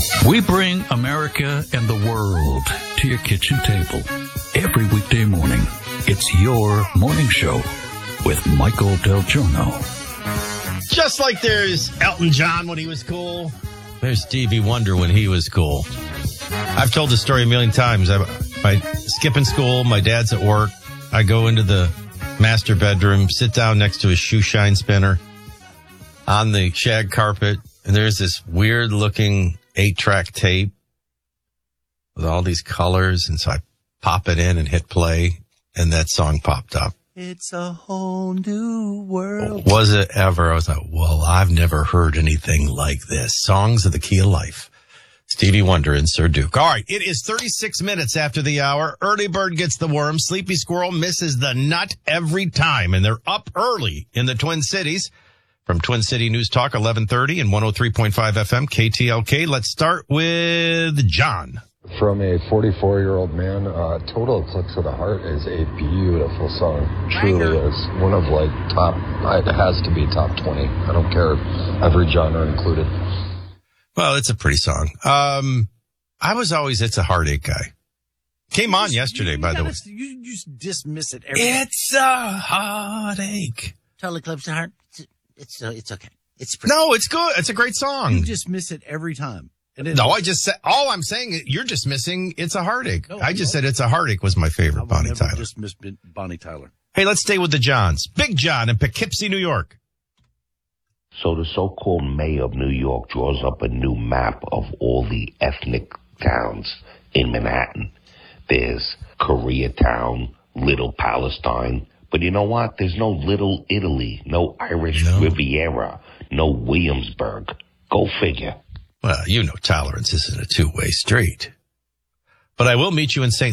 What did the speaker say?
We bring America and the world to your kitchen table every weekday morning. It's your morning show with Michael Del Giorno. Just like there's Elton John when he was cool, there's Stevie Wonder when he was cool. I've told this story a million times. I skip in school, my dad's at work. I go into the master bedroom, sit down next to a shoe shine spinner on the shag carpet, and there's this weird looking 8-track tape with all these colors, and so I pop it in and hit play, and that song popped up. It's a whole new world. Was it ever? I was like, well, I've never heard anything like this. Songs of the Key of Life. Stevie Wonder and Sir Duke. All right, it is 36 minutes after the hour. Early bird gets the worm. Sleepy squirrel misses the nut every time, and they're up early in the Twin Cities. From Twin City News Talk, 1130 and 103.5 FM, KTLK. Let's start with John. From a 44-year-old man, Total Eclipse of the Heart is a beautiful song. Truly is. One of it has to be top 20. I don't care, every genre included. Well, it's a pretty song. I was always It's a Heartache guy. Came on yesterday, by the way. You just dismiss it every It's a heartache. Total Eclipse of the Heart. It's okay. No, it's good. It's a great song. You dismiss it every time. No, I just said, all I'm saying is you're dismissing It's a Heartache. I just said It's a Heartache was my favorite Bonnie Tyler. I dismiss Bonnie Tyler. Hey, let's stay with the Johns. Big John in Poughkeepsie, New York. So the so-called mayor of New York draws up a new map of all the ethnic towns in Manhattan. There's Koreatown, Little Palestine. But you know what? There's no Little Italy, no Irish Riviera, no Williamsburg. Go figure. Well, you know tolerance isn't a two-way street. But I will meet you in St.